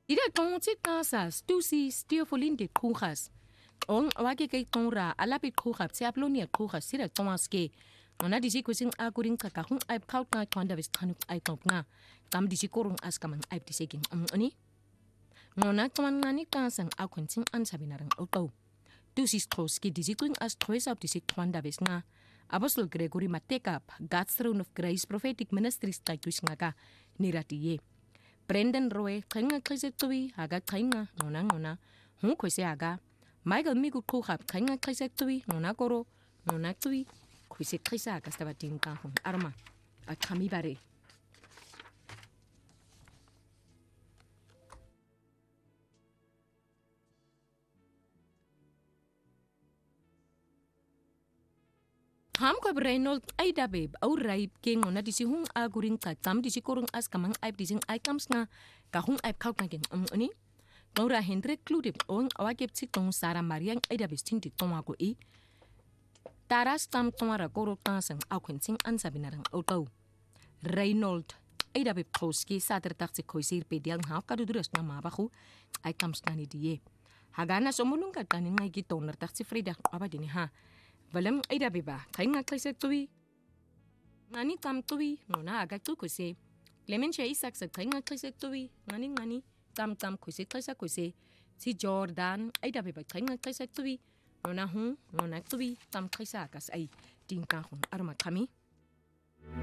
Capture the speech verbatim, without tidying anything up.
Ida tong tit kasas tusi stiofolin de kujas. On wake kay tongra alapi kujap se aplonia kujas sira tomaske. Ona disi kusin akuring kakahung ay kaut nga kwanda vis kanuk ay top nga. Tam disi korung as kamang ay disiging am oni. Ngona toman ngani kasang akun sing ansabi narang auto. Tusi stroski disi kuing as trois up disi kwanda vis nga. Apostle Gregory Matekap, God's Throne of Grace Prophetic Ministries taikuis nga ka niratiye. Brendan Roy, kainga kaise tuwi, haga kainga, nona nona, hung kwese haga. Michael Migu Kuhab, kainga kaise tuwi, nona koro, nona tuwi, kwese kaise haga stabatin ka hung arma, at kami bare. Ham ko Reynold ay dabib au raib king ona disi hung aguring ka tam disi korung as kamang aib dising ay kams nga ka hung aib kaut nga king um oni Laura Hendrik kludip ong awakip tsik tong Sara Mariang ay dabis ting di tong ako i taras tam tomara korok tansang au kwenting ansabi narang auto Reynold ay dabib koski sater tak si koisir pedial ngau kaduduras nga mabaku ay kams nga ni diye hagana somulung ka taning ngay gitong nartak si Frida aba dini ha Valam ay dabi ba? Kaya nga kaisa tuwi. Ngani tam tuwi, nona agak tu kuse. Clement siya isak sa kaya nga kaisa tuwi. Ngani ngani, tam tam kuse kaisa kuse. Si Jordan ay dabi ba? Kaya nga kaisa tuwi. Nona hung, nona tuwi, tam kaisa akas ay tingkang hung arma kami.